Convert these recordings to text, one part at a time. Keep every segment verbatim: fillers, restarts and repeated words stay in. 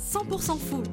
cent pour cent foot.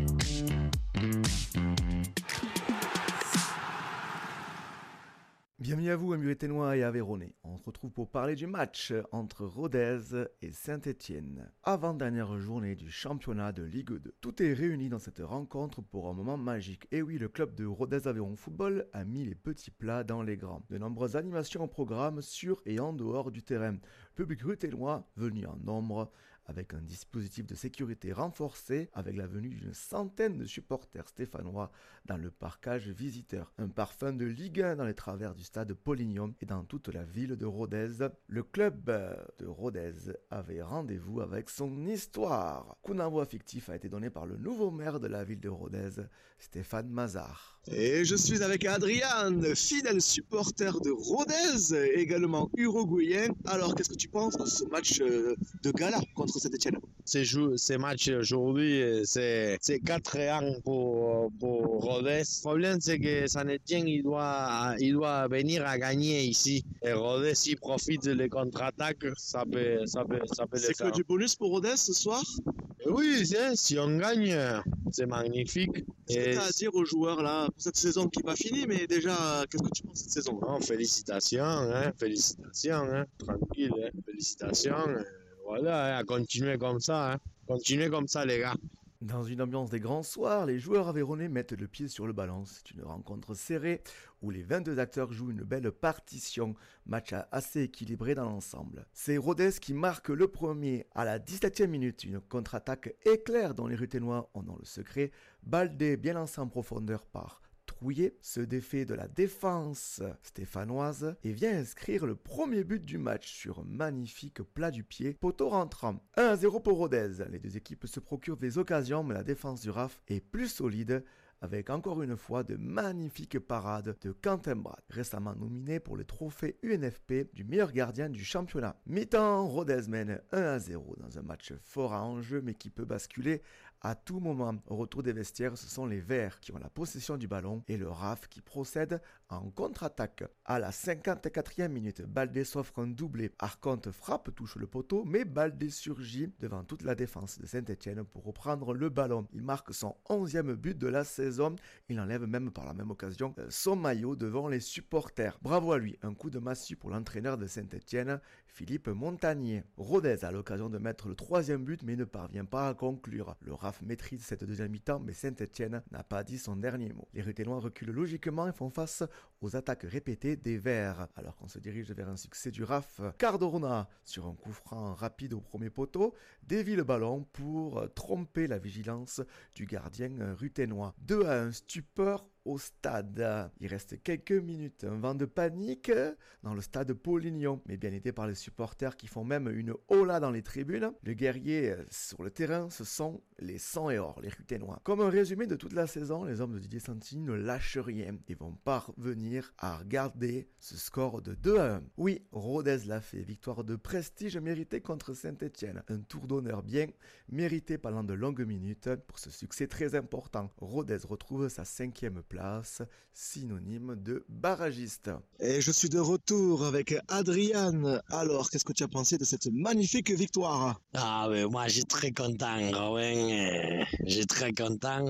Bienvenue à vous, amis Ruténois et Aveyronnais. On se retrouve pour parler du match entre Rodez et Saint-Étienne. Avant-dernière journée du championnat de Ligue deux. Tout est réuni dans cette rencontre pour un moment magique. Et oui, le club de Rodez Aveyron Football a mis les petits plats dans les grands. De nombreuses animations au programme sur et en dehors du terrain. Le public ruténois venu en nombre avec un dispositif de sécurité renforcé avec la venue d'une centaine de supporters stéphanois dans le parcage visiteur. Un parfum de Ligue un dans les travers du stade Polignon et dans toute la ville de Rodez. Le club de Rodez avait rendez-vous avec son histoire. Coup d'envoi fictif a été donné par le nouveau maire de la ville de Rodez, Stéphane Mazard. Et je suis avec Adrian, fidèle supporter de Rodez, également uruguayen. Alors, qu'est-ce que tu penses de ce match de gala contre Saint-Étienne? Ces, jou- ces matchs aujourd'hui, c'est, c'est quatre ans pour, pour Rodez. Le problème, c'est que Saint-Étienne, il doit, il doit venir à gagner ici. Et Rodez, s'il profite des contre-attaques, ça peut, ça peut, ça peut le C'est faire. que du bonus pour Rodez ce soir? Et oui, c'est, si on gagne, c'est magnifique. Qu'est-ce Et que tu as à dire aux joueurs là pour cette saison qui n'est pas finie, mais déjà, qu'est-ce que tu penses de cette saison? non, félicitations, hein, félicitations, hein, tranquille, hein, félicitations. euh, Voilà, hein, à continuer comme ça, hein. Continuez comme ça, les gars. Dans une ambiance des grands soirs, les joueurs aveyronnais mettent le pied sur le ballon. C'est une rencontre serrée où les vingt-deux acteurs jouent une belle partition. Match assez équilibré dans l'ensemble. C'est Rodez qui marque le premier à la dix-septième minute. Une contre-attaque éclair dont les Ruténois en ont le secret. Baldé bien lancé en profondeur par Trouillet se défait de la défense stéphanoise et vient inscrire le premier but du match sur un magnifique plat du pied, poteau rentrant. un à zéro pour Rodez. Les deux équipes se procurent des occasions, mais la défense du R A F est plus solide, avec encore une fois de magnifiques parades de Quentin Brad, récemment nominé pour le trophée U N F P du meilleur gardien du championnat. Mi-temps, Rodez mène un à zéro dans un match fort à enjeu mais qui peut basculer à tout moment. Au retour des vestiaires, ce sont les Verts qui ont la possession du ballon et le R A F qui procède en contre-attaque. À la cinquante-quatrième minute, Baldé s'offre un doublé. Arconte frappe, touche le poteau, mais Baldé surgit devant toute la défense de Saint-Étienne pour reprendre le ballon. Il marque son onzième but de la saison. Il enlève même par la même occasion son maillot devant les supporters. Bravo à lui, un coup de massue pour l'entraîneur de Saint-Étienne, Philippe Montagnier. Rodez a l'occasion de mettre le troisième but mais ne parvient pas à conclure. Le R A F maîtrise cette deuxième mi-temps mais Saint-Étienne n'a pas dit son dernier mot. Les Ruténois reculent logiquement et font face aux attaques répétées des Verts. Alors qu'on se dirige vers un succès du R A F, Cardona, sur un coup franc rapide au premier poteau, dévie le ballon pour tromper la vigilance du gardien ruténois. deux à un, stupeur au stade. Il reste quelques minutes, un vent de panique dans le stade Polignon, mais bien aidé par les supporters qui font même une hola dans les tribunes. Le guerrier sur le terrain, ce sont les sang et or, les Ruténois. Comme un résumé de toute la saison, les hommes de Didier Santini ne lâchent rien et vont parvenir à regarder ce score de deux à un. Oui, Rodez l'a fait, victoire de prestige méritée contre Saint-Étienne. Un tour d'honneur bien mérité pendant de longues minutes pour ce succès très important. Rodez retrouve sa cinquième place, synonyme de barragiste. Et je suis de retour avec Adrian. Alors, qu'est-ce que tu as pensé de cette magnifique victoire? Ah, mais moi, j'ai très content, Romain. J'ai très content.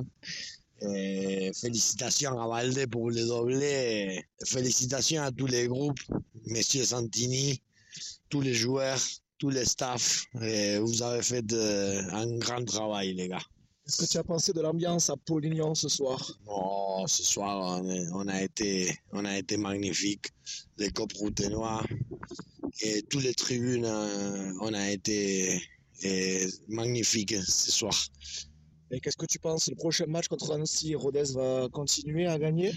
Et félicitations à Baldé pour le doublé. Félicitations à tous les groupes, Monsieur Santini, tous les joueurs, tous les staffs. Et vous avez fait de, un grand travail, les gars. Qu'est-ce que tu as pensé de l'ambiance à Polignon ce soir? Oh, ce soir, on, est, on a été, on a été magnifique. Les copes Ruténois et toutes les tribunes, euh, on a été et magnifiques ce soir. Et qu'est-ce que tu penses? Le prochain match contre Annecy, Rodez va continuer à gagner?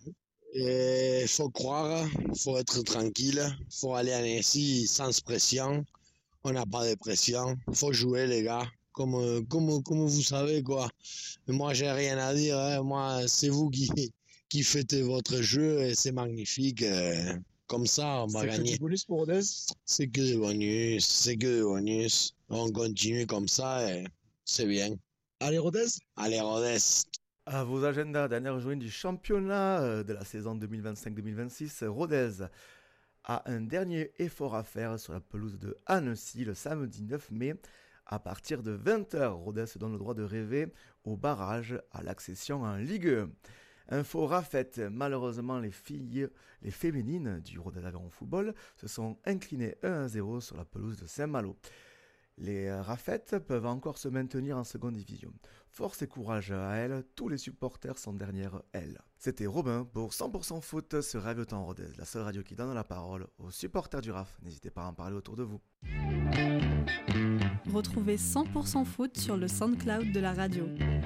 Il faut croire, faut être tranquille, faut aller à Annecy sans pression. On n'a pas de pression. Faut jouer, les gars. Comme, comme, comme vous savez, quoi. Moi, j'ai rien à dire. Hein. Moi, c'est vous qui, qui faites votre jeu et c'est magnifique. Euh, comme ça, on va c'est gagner. C'est que du bonus pour Rodez? C'est que du bonus. C'est que du bonus. On continue comme ça et c'est bien. Allez, Rodez? Allez, Rodez. À vos agendas, dernière journée du championnat de la saison deux mille vingt-cinq deux mille vingt-six, Rodez a un dernier effort à faire sur la pelouse de Annecy le samedi neuf mai À partir de vingt heures, Rodez se donne le droit de rêver au barrage à l'accession en Ligue un. Info Rafette, malheureusement les filles, les féminines du Rodez Aveyron Football se sont inclinées un à zéro sur la pelouse de Saint-Malo. Les Rafettes peuvent encore se maintenir en seconde division. Force et courage à elles, tous les supporters sont derrière elles. C'était Robin pour cent pour cent foot sur Radio Temps Rodez, la seule radio qui donne la parole aux supporters du R A F. N'hésitez pas à en parler autour de vous. Retrouvez cent pour cent foot sur le SoundCloud de la radio.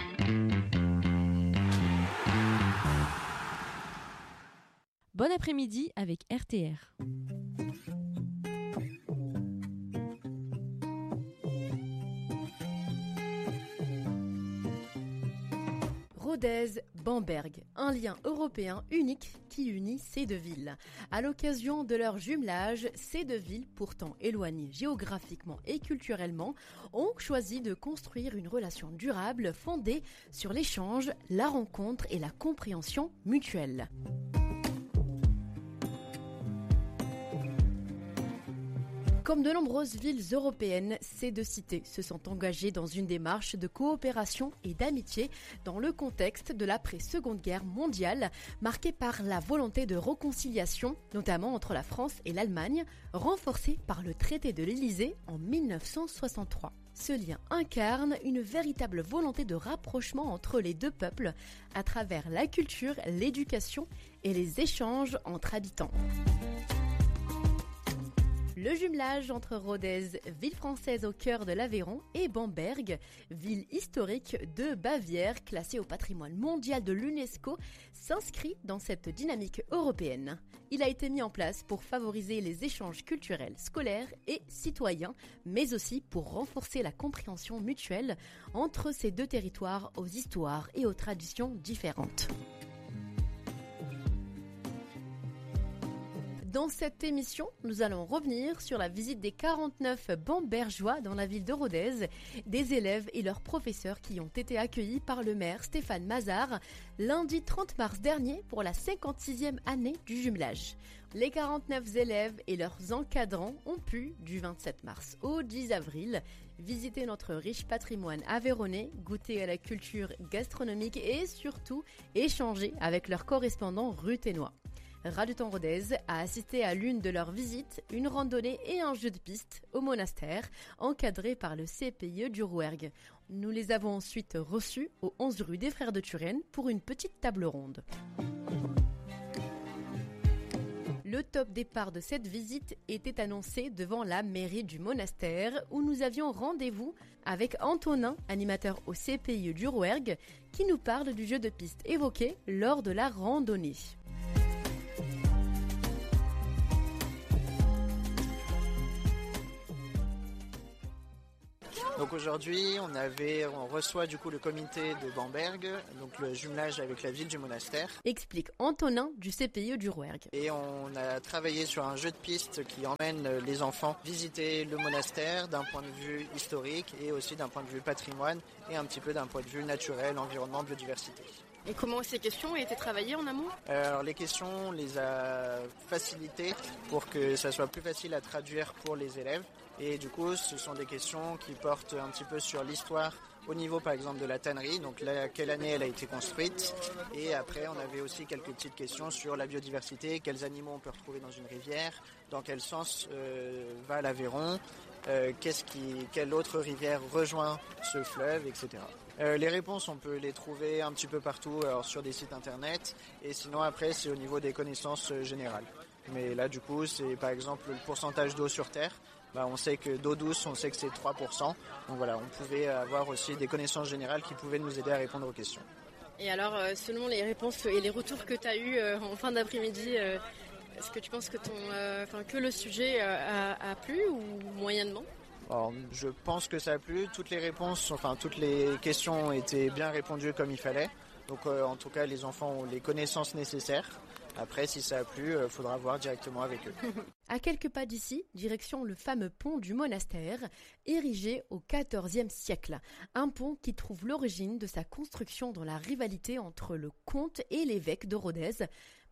Bon après-midi avec R T R. Rodez-Bamberg, un lien européen unique qui unit ces deux villes. À l'occasion de leur jumelage, ces deux villes, pourtant éloignées géographiquement et culturellement, ont choisi de construire une relation durable fondée sur l'échange, la rencontre et la compréhension mutuelle. Comme de nombreuses villes européennes, ces deux cités se sont engagées dans une démarche de coopération et d'amitié dans le contexte de l'après-Seconde Guerre mondiale, marquée par la volonté de réconciliation, notamment entre la France et l'Allemagne, renforcée par le traité de l'Élysée en dix-neuf cent soixante-trois. Ce lien incarne une véritable volonté de rapprochement entre les deux peuples à travers la culture, l'éducation et les échanges entre habitants. Le jumelage entre Rodez, ville française au cœur de l'Aveyron, et Bamberg, ville historique de Bavière, classée au patrimoine mondial de l'UNESCO, s'inscrit dans cette dynamique européenne. Il a été mis en place pour favoriser les échanges culturels, scolaires et citoyens, mais aussi pour renforcer la compréhension mutuelle entre ces deux territoires aux histoires et aux traditions différentes. Dans cette émission, nous allons revenir sur la visite des quarante-neuf Bambergeois dans la ville de Rodez, des élèves et leurs professeurs qui ont été accueillis par le maire Stéphane Mazard lundi trente mars dernier pour la cinquante-sixième année du jumelage. Les quarante-neuf élèves et leurs encadrants ont pu, du vingt-sept mars au dix avril, visiter notre riche patrimoine aveyronnais, goûter à la culture gastronomique et surtout échanger avec leurs correspondants ruthénois. Radio Temps Rodez a assisté à l'une de leurs visites, une randonnée et un jeu de piste au monastère, encadré par le C P I E du Rouergue. Nous les avons ensuite reçus au onze rue des Frères de Turenne pour une petite table ronde. Le top départ de cette visite était annoncé devant la mairie du monastère où nous avions rendez-vous avec Antonin, animateur au C P I E du Rouergue, qui nous parle du jeu de piste évoqué lors de la randonnée. Donc aujourd'hui, on avait, on reçoit du coup le comité de Bamberg, donc le jumelage avec la ville du monastère. Explique Antonin du C P I E du Rouergue. Et on a travaillé sur un jeu de piste qui emmène les enfants visiter le monastère d'un point de vue historique et aussi d'un point de vue patrimoine et un petit peu d'un point de vue naturel, environnement, biodiversité. Et comment ces questions ont été travaillées en amont ? Alors les questions, on les a facilitées pour que ça soit plus facile à traduire pour les élèves. Et du coup, ce sont des questions qui portent un petit peu sur l'histoire au niveau par exemple de la tannerie, donc là, quelle année elle a été construite. Et après, on avait aussi quelques petites questions sur la biodiversité, quels animaux on peut retrouver dans une rivière, dans quel sens euh, va l'Aveyron, euh, qu'est-ce qui, quelle autre rivière rejoint ce fleuve, et cetera. Euh, les réponses, on peut les trouver un petit peu partout, alors sur des sites internet, et sinon après, c'est au niveau des connaissances euh, générales. Mais là, du coup, c'est par exemple le pourcentage d'eau sur Terre. Bah, on sait que d'eau douce, on sait que c'est trois pour cent. Donc voilà, on pouvait avoir aussi des connaissances générales qui pouvaient nous aider à répondre aux questions. Et alors, euh, selon les réponses et les retours que tu as eus euh, en fin d'après-midi, euh, est-ce que tu penses que, ton, euh, que le sujet euh, a, a plu ou moyennement ? Alors, je pense que ça a plu. Toutes les réponses, enfin toutes les questions ont été bien répondues comme il fallait. Donc euh, en tout cas, les enfants ont les connaissances nécessaires. Après, si ça a plu, il faudra voir directement avec eux. À quelques pas d'ici, direction le fameux pont du monastère, érigé au quatorzième siècle. Un pont qui trouve l'origine de sa construction dans la rivalité entre le comte et l'évêque de Rodez.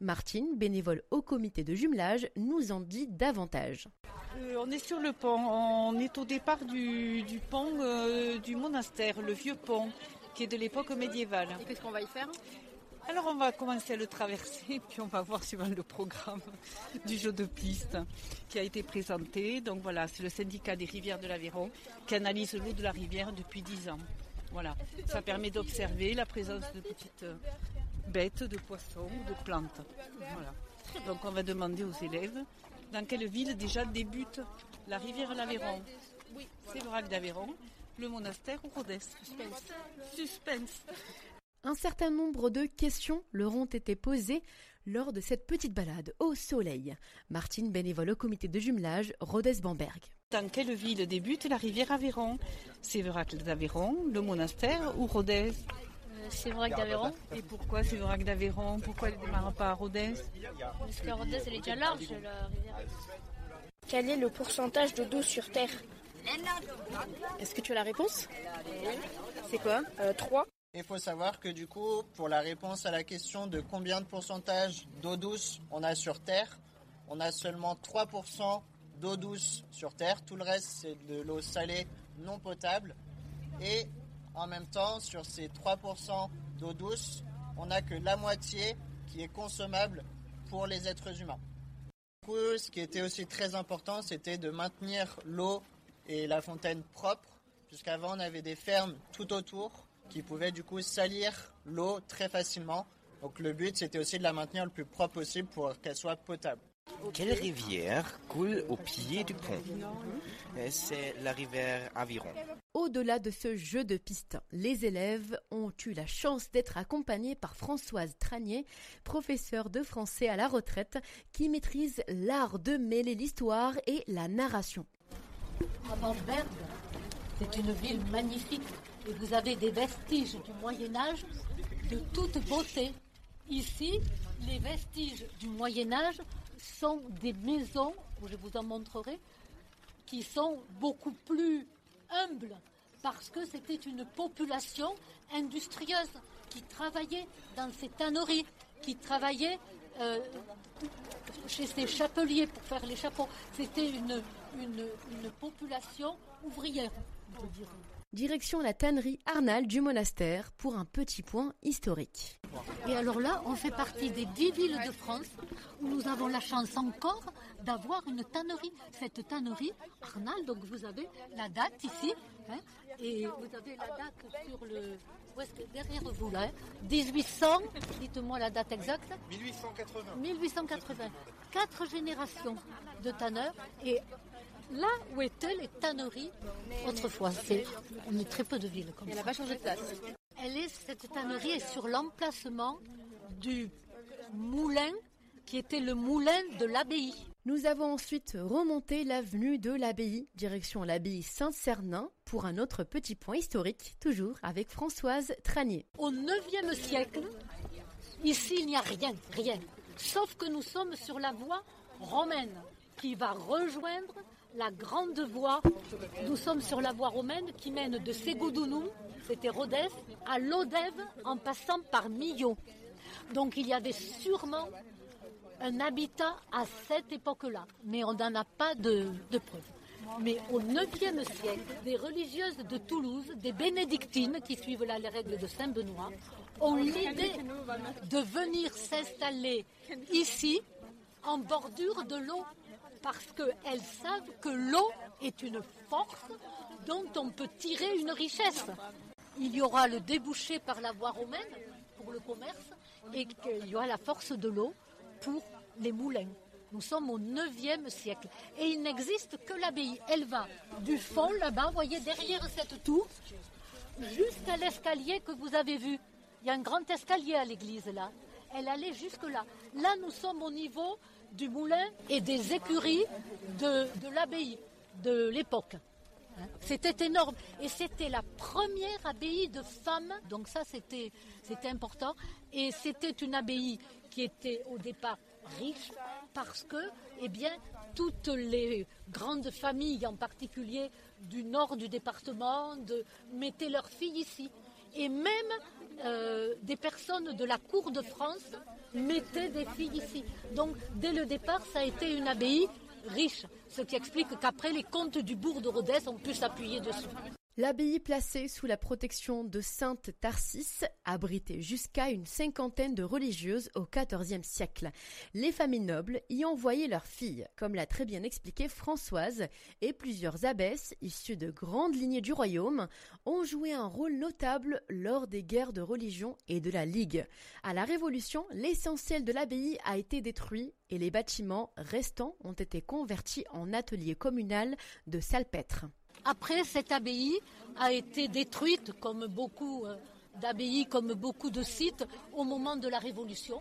Martine, bénévole au comité de jumelage, nous en dit davantage. Euh, on est sur le pont, on est au départ du, du pont euh, du monastère, le vieux pont, qui est de l'époque médiévale. Et qu'est-ce qu'on va y faire ? Alors on va commencer à le traverser, puis on va voir suivant le programme du jeu de piste qui a été présenté. Donc voilà, c'est le syndicat des rivières de l'Aveyron qui analyse l'eau de la rivière depuis dix ans. Voilà, ça permet d'observer la présence de petites bêtes, de poissons, de plantes. Voilà. Donc on va demander aux élèves dans quelle ville déjà débute la rivière de l'Aveyron. Oui, Séverac d'Aveyron, le monastère ou Rodez. Suspense. Suspense. Un certain nombre de questions leur ont été posées lors de cette petite balade au soleil. Martine, bénévole au comité de jumelage, Rodez-Bamberg. Dans quelle ville débute la rivière Aveyron ? Séverac d'Aveyron, le monastère ou Rodez ? euh, Séverac d'Aveyron. Et pourquoi Séverac d'Aveyron ? Pourquoi elle ne démarre pas à Rodez ? Parce que Rodez, elle est déjà large, la rivière. Quel est le pourcentage d'eau douce sur Terre ? Est-ce que tu as la réponse ? C'est quoi ? euh, trois. Il faut savoir que du coup, pour la réponse à la question de combien de pourcentage d'eau douce on a sur Terre, on a seulement trois pour cent d'eau douce sur Terre. Tout le reste, c'est de l'eau salée non potable. Et en même temps, sur ces trois pour cent d'eau douce, on n'a que la moitié qui est consommable pour les êtres humains. Du coup, ce qui était aussi très important, c'était de maintenir l'eau et la fontaine propre, puisqu'avant, on avait des fermes tout autour qui pouvaient du coup salir l'eau très facilement. Donc le but, c'était aussi de la maintenir le plus propre possible pour qu'elle soit potable. Quelle rivière coule au pied du pont ? C'est la rivière Aveyron. Au-delà de ce jeu de piste, les élèves ont eu la chance d'être accompagnés par Françoise Tranier, professeure de français à la retraite, qui maîtrise l'art de mêler l'histoire et la narration. À Bamberg, c'est une ville magnifique et vous avez des vestiges du Moyen-Âge de toute beauté. Ici, les vestiges du Moyen-Âge sont des maisons, je vous en montrerai, qui sont beaucoup plus humbles parce que c'était une population industrieuse qui travaillait dans ces tanneries, qui travaillait euh, chez ces chapeliers pour faire les chapeaux. C'était une, une, une population ouvrière, on peut dire. Direction la tannerie Arnal du monastère pour un petit point historique. Et alors là, on fait partie des dix villes de France où nous avons la chance encore d'avoir une tannerie. Cette tannerie Arnal, donc vous avez la date ici, hein, et vous avez la date sur le... Où est-ce que, derrière vous là, hein, dix-huit cents, dites-moi la date exacte. mille huit cent quatre-vingts. mille huit cent quatre-vingts. Quatre générations de tanneurs et là où étaient les tanneries autrefois, c'est, on est très peu de villes comme ça. Elle n'a pas changé de place. Elle est, cette tannerie est sur l'emplacement du moulin qui était le moulin de l'abbaye. Nous avons ensuite remonté l'avenue de l'abbaye, direction l'abbaye Saint-Cernin, pour un autre petit point historique, toujours avec Françoise Tranier. Au neuvième siècle, ici il n'y a rien, rien, sauf que nous sommes sur la voie romaine qui va rejoindre la grande voie. Nous sommes sur la voie romaine qui mène de Ségoudounum, c'était Rodez, à Lodève en passant par Millau. Donc il y avait sûrement un habitat à cette époque-là, mais on n'en a pas de, de preuves. Mais au neuvième siècle, des religieuses de Toulouse, des bénédictines qui suivent là les règles de Saint-Benoît, ont l'idée de venir s'installer ici, en bordure de l'eau, parce qu'elles savent que l'eau est une force dont on peut tirer une richesse. Il y aura le débouché par la voie romaine pour le commerce et qu'il y aura la force de l'eau pour les moulins. Nous sommes au neuvième siècle et il n'existe que l'abbaye. Elle va du fond là-bas, vous voyez, derrière cette tour, jusqu'à l'escalier que vous avez vu. Il y a un grand escalier à l'église là. Elle allait jusque là. Là, nous sommes au niveau du moulin et des écuries de, de l'abbaye de l'époque. C'était énorme et c'était la première abbaye de femmes, donc ça c'était, c'était important. Et c'était une abbaye qui était au départ riche parce que eh bien, toutes les grandes familles, en particulier du nord du département, de, mettaient leurs filles ici. Et même euh, des personnes de la cour de France mettaient des filles ici. Donc dès le départ, ça a été une abbaye riche, ce qui explique qu'après les comtes du bourg de Rodez ont pu s'appuyer dessus. L'abbaye placée sous la protection de Sainte Tharsis abritait jusqu'à une cinquantaine de religieuses au quatorzième siècle. Les familles nobles y envoyaient leurs filles, comme l'a très bien expliqué Françoise, et plusieurs abbesses issues de grandes lignées du royaume ont joué un rôle notable lors des guerres de religion et de la Ligue. À la Révolution, l'essentiel de l'abbaye a été détruit et les bâtiments restants ont été convertis en atelier communal de salpêtre. Après, cette abbaye a été détruite, comme beaucoup d'abbayes, comme beaucoup de sites, au moment de la Révolution.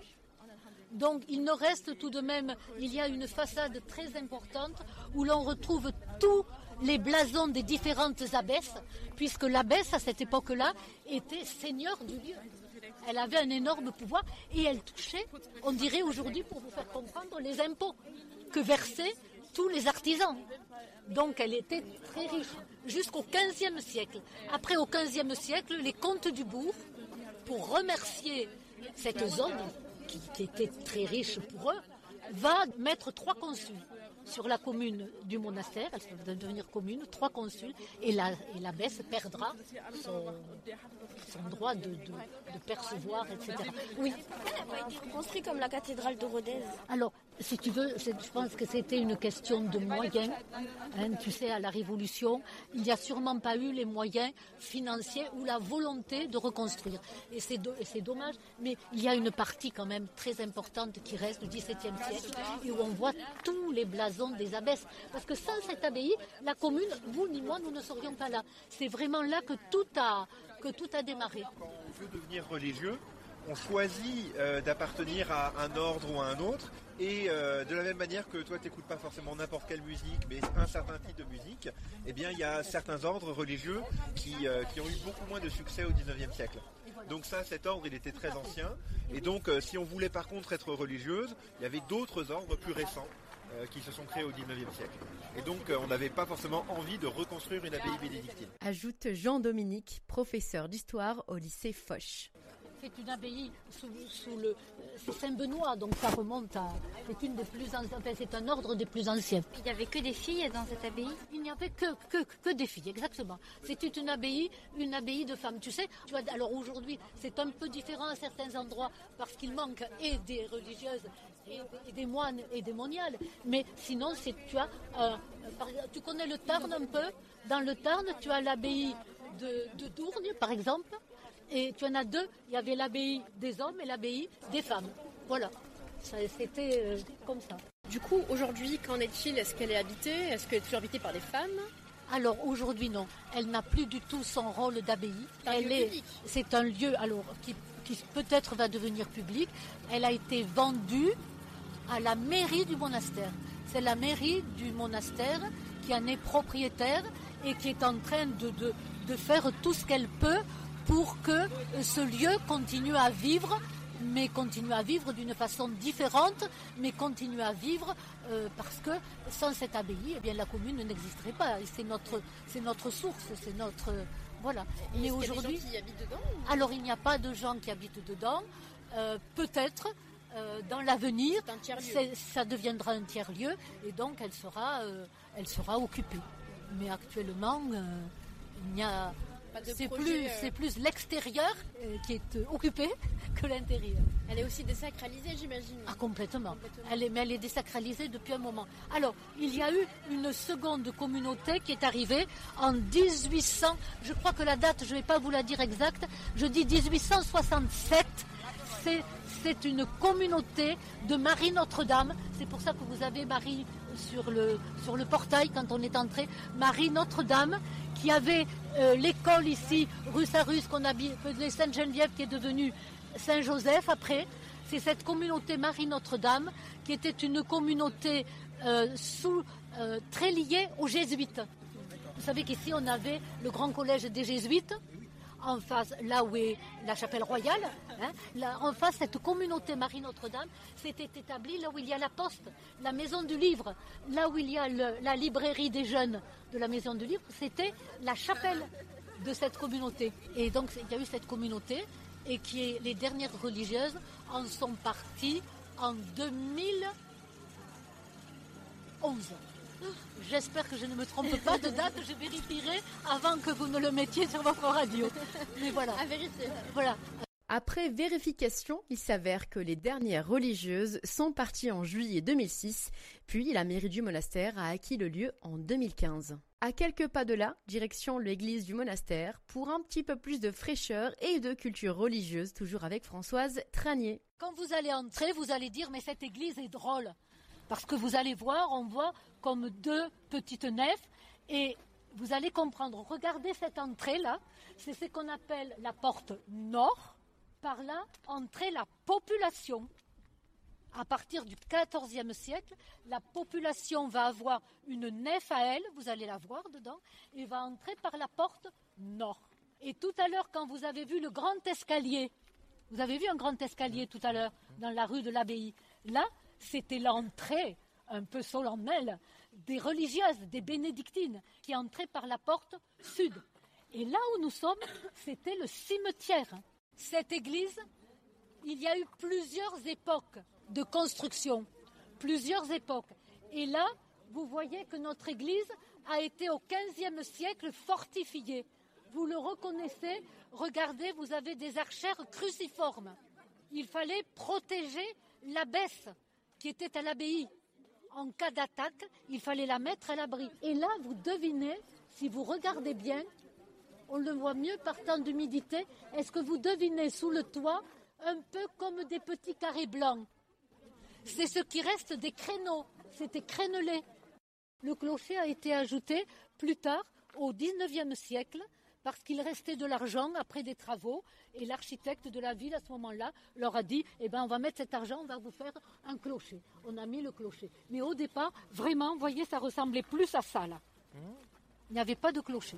Donc il ne reste tout de même, il y a une façade très importante où l'on retrouve tous les blasons des différentes abbesses, puisque l'abbesse, à cette époque-là, était seigneur du lieu. Elle avait un énorme pouvoir et elle touchait, on dirait aujourd'hui, pour vous faire comprendre, les impôts que versaient tous les artisans. Donc elle était très riche, jusqu'au quinzième siècle. Après, au quinzième siècle, les comtes du bourg, pour remercier cette zone, qui, qui était très riche pour eux, va mettre trois consuls sur la commune du monastère. Elle va devenir commune, trois consuls, et la, et l'abbesse perdra son, son droit de, de, de percevoir, et cetera. Oui. Elle a été construit comme la cathédrale de Rodez. Alors, si tu veux, je pense que c'était une question de moyens. Hein, tu sais, à la Révolution, il n'y a sûrement pas eu les moyens financiers ou la volonté de reconstruire. Et c'est, do- et c'est dommage, mais il y a une partie quand même très importante qui reste du dix-septième siècle et où on voit tous les blasons des abbesses. Parce que sans cette abbaye, la commune, vous ni moi, nous ne serions pas là. C'est vraiment là que tout a, que tout a démarré. Quand on veut devenir religieux, on choisit euh, d'appartenir à un ordre ou à un autre. Et euh, de la même manière que toi tu n'écoutes pas forcément n'importe quelle musique, mais un certain type de musique, eh bien il y a certains ordres religieux qui, euh, qui ont eu beaucoup moins de succès au dix-neuvième siècle. Donc ça, cet ordre, il était très ancien. Et donc euh, si on voulait par contre être religieuse, il y avait d'autres ordres plus récents euh, qui se sont créés au dix-neuvième siècle. Et donc euh, on n'avait pas forcément envie de reconstruire une abbaye bénédictine. Ajoute Jean-Dominique, professeur d'histoire au lycée Foch. C'est une abbaye sous, sous le c'est Saint-Benoît, donc ça remonte à c'est une des plus anciennes, enfin, c'est un ordre des plus anciens. Il n'y avait que des filles dans cette abbaye? Il n'y avait que, que, que des filles, exactement. C'était une abbaye, une abbaye de femmes. Tu sais, tu vois, alors aujourd'hui, c'est un peu différent à certains endroits parce qu'il manque et des religieuses et, et des moines et des moniales. Mais sinon, c'est tu as, euh, par, tu connais le Tarn un peu. Dans le Tarn, tu as l'abbaye de, de Dourgne, par exemple. Et tu en as deux, il y avait l'abbaye des hommes et l'abbaye des femmes. Voilà, ça, c'était euh, comme ça. Du coup, aujourd'hui, qu'en est-il? Est-ce qu'elle est habitée? Est-ce qu'elle est toujours habitée par des femmes? Alors aujourd'hui, non. Elle n'a plus du tout son rôle d'abbaye. C'est un Elle lieu est, public. c'est un lieu alors, qui, qui peut-être va devenir public. Elle a été vendue à la mairie du monastère. C'est la mairie du monastère qui en est propriétaire et qui est en train de, de, de faire tout ce qu'elle peut pour que ce lieu continue à vivre, mais continue à vivre d'une façon différente, mais continue à vivre euh, parce que sans cette abbaye, eh bien, la commune n'existerait pas. Et c'est notre, c'est notre source, c'est notre... Euh, voilà. Et mais est-ce aujourd'hui, qu'il y a des gens qui habitent dedans? alors il n'y a pas de gens qui habitent dedans. Euh, peut-être, euh, dans l'avenir, c'est, ça deviendra un tiers-lieu et donc elle sera, euh, elle sera occupée. Mais actuellement, euh, il n'y a... C'est projet, plus, euh... c'est plus l'extérieur euh, qui est euh, occupé que l'intérieur. Elle est aussi désacralisée, j'imagine. Ah, complètement. complètement. Elle est, mais elle est désacralisée depuis un moment. Alors, il y a eu une seconde communauté qui est arrivée en dix-huit cents. Je crois que la date, je ne vais pas vous la dire exacte. Je dis dix-huit cent soixante-sept. C'est, c'est une communauté de Marie Notre-Dame. C'est pour ça que vous avez Marie sur le, sur le portail quand on est entré. Marie Notre-Dame, qui avait euh, l'école ici, rue Sarus, qu'on a appelée Sainte-Geneviève, qui est devenue Saint-Joseph après. C'est cette communauté Marie Notre-Dame, qui était une communauté euh, sous, euh, très liée aux jésuites. Vous savez qu'ici, on avait le grand collège des jésuites, en face, là où est la chapelle royale, hein, là, en face, cette communauté Marie Notre-Dame s'était établie là où il y a la poste, la maison du livre, là où il y a le, la librairie des jeunes de la maison du livre, c'était la chapelle de cette communauté. Et donc il y a eu cette communauté et qui est, les dernières religieuses en sont parties en deux mille onze. J'espère que je ne me trompe pas de date, je vérifierai avant que vous ne le mettiez sur votre radio. Mais voilà. À vérifier. Voilà. Après vérification, il s'avère que les dernières religieuses sont parties en juillet deux mille six, puis la mairie du monastère a acquis le lieu en deux mille quinze. À quelques pas de là, direction l'église du monastère pour un petit peu plus de fraîcheur et de culture religieuse, toujours avec Françoise Tranier. Quand vous allez entrer, vous allez dire mais cette église est drôle. Parce que vous allez voir, on voit comme deux petites nefs et vous allez comprendre. Regardez cette entrée-là, c'est ce qu'on appelle la porte nord. Par là, entrait la population. À partir du quatorzième siècle, la population va avoir une nef à elle, vous allez la voir dedans, et va entrer par la porte nord. Et tout à l'heure, quand vous avez vu le grand escalier, vous avez vu un grand escalier tout à l'heure dans la rue de l'Abbaye, là, c'était l'entrée un peu solennelle des religieuses, des bénédictines, qui entraient par la porte sud. Et là où nous sommes, c'était le cimetière. Cette église, il y a eu plusieurs époques de construction, plusieurs époques. Et là, vous voyez que notre église a été au quinzième siècle fortifiée. Vous le reconnaissez, regardez, vous avez des archères cruciformes. Il fallait protéger l'abbesse qui était à l'abbaye. En cas d'attaque, il fallait la mettre à l'abri. Et là, vous devinez, si vous regardez bien, on le voit mieux par temps d'humidité, est-ce que vous devinez sous le toit un peu comme des petits carrés blancs? C'est ce qui reste des créneaux, c'était crénelé. Le clocher a été ajouté plus tard, au dix-neuvième siècle, parce qu'il restait de l'argent après des travaux, et l'architecte de la ville à ce moment-là leur a dit eh ben, on va mettre cet argent, on va vous faire un clocher. On a mis le clocher. Mais au départ, vraiment, vous voyez, ça ressemblait plus à ça là. Il n'y avait pas de clocher.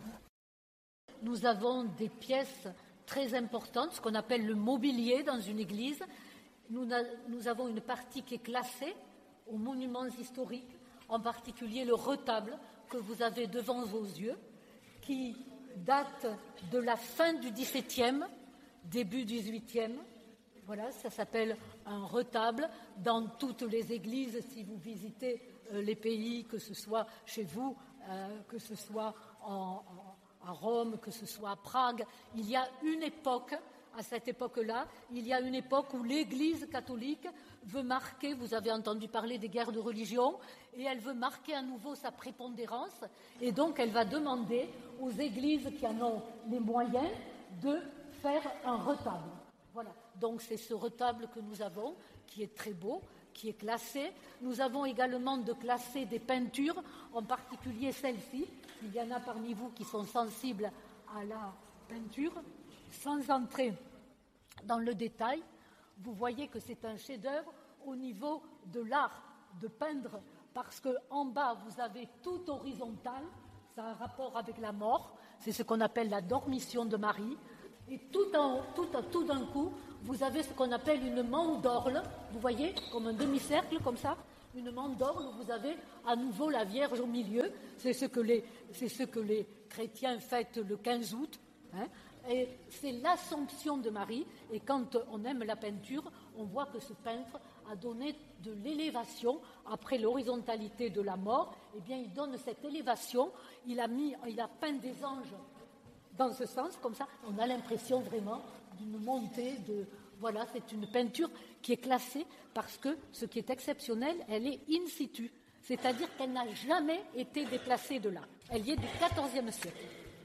Nous avons des pièces très importantes, ce qu'on appelle le mobilier dans une église. Nous, nous avons une partie qui est classée aux monuments historiques, en particulier le retable que vous avez devant vos yeux, qui date de la fin du dix-septième, début du dix-huitième. Voilà, ça s'appelle un retable. Dans toutes les églises, si vous visitez euh, les pays, que ce soit chez vous, euh, que ce soit en, en à Rome, que ce soit à Prague, il y a une époque, à cette époque-là, il y a une époque où l'Église catholique veut marquer, vous avez entendu parler des guerres de religion, et elle veut marquer à nouveau sa prépondérance, et donc elle va demander aux églises qui en ont les moyens de faire un retable. Voilà, donc c'est ce retable que nous avons, qui est très beau, qui est classé. Nous avons également de classer des peintures, en particulier celle-ci. Il y en a parmi vous qui sont sensibles à la peinture. Sans entrer dans le détail, vous voyez que c'est un chef-d'œuvre au niveau de l'art de peindre, parce qu'en bas, vous avez tout horizontal, ça a un rapport avec la mort, c'est ce qu'on appelle la dormition de Marie. Et tout, en, tout, tout d'un coup, vous avez ce qu'on appelle une mandorle, vous voyez, comme un demi-cercle, comme ça, une mandorle où vous avez à nouveau la Vierge au milieu. C'est ce que les, c'est ce que les chrétiens fêtent le quinze août. Hein, et c'est l'Assomption de Marie. Et quand on aime la peinture, on voit que ce peintre a donné de l'élévation après l'horizontalité de la mort. Eh bien, il donne cette élévation. Il a mis, il a peint des anges dans ce sens, comme ça. On a l'impression vraiment d'une montée de. Voilà, c'est une peinture qui est classée parce que ce qui est exceptionnel, elle est in situ. C'est-à-dire qu'elle n'a jamais été déplacée de là. Elle y est du quatorzième siècle.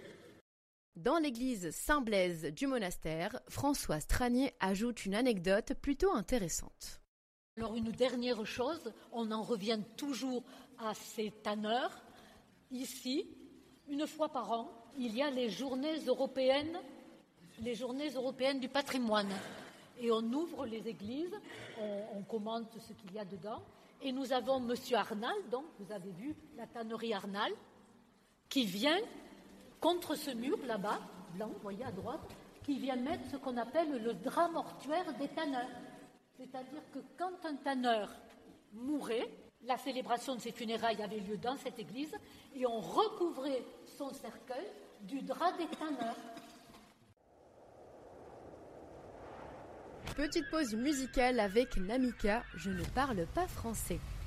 Dans l'église Saint-Blaise du monastère, Françoise Tranier ajoute une anecdote plutôt intéressante. Alors une dernière chose, on en revient toujours à ces tanneurs. Ici, une fois par an, il y a les journées européennes, les journées européennes du patrimoine. Et on ouvre les églises, on, on commente ce qu'il y a dedans. Et nous avons M. Arnal, donc vous avez vu la tannerie Arnal, qui vient contre ce mur là-bas, blanc, vous voyez à droite, qui vient mettre ce qu'on appelle le drap mortuaire des tanneurs. C'est-à-dire que quand un tanneur mourait, la célébration de ses funérailles avait lieu dans cette église et on recouvrait son cercueil du drap des tanneurs. Petite pause musicale avec Namika, je ne parle pas français.